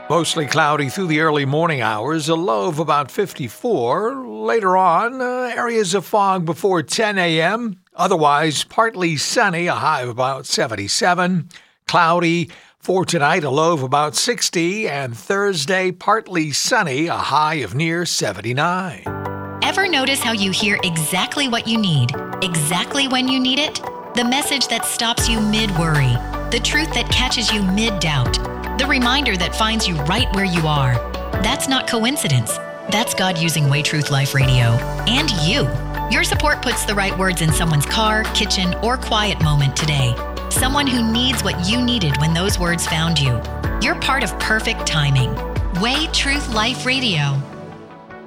Mostly cloudy through the early morning hours, a low of about 54. Later on, areas of fog before 10 a.m. Otherwise, partly sunny, a high of about 77. Cloudy for tonight, a low of about 60. And Thursday, partly sunny, a high of near 79. Ever notice how you hear exactly what you need, exactly when you need it? The message that stops you mid-worry. The truth that catches you mid-doubt. The reminder that finds you right where you are. That's not coincidence. That's God using Way Truth Life Radio. And you. Your support puts the right words in someone's car, kitchen, or quiet moment today. Someone who needs what you needed when those words found you. You're part of perfect timing. Way Truth Life Radio.